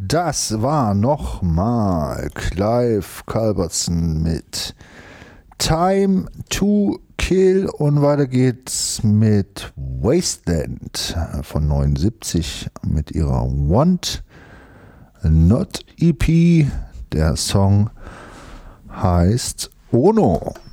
Das war nochmal Clive Culbertson mit Time to Kill und weiter geht's mit Wasteland von 79 mit ihrer Want Not EP. Der Song heißt Ono.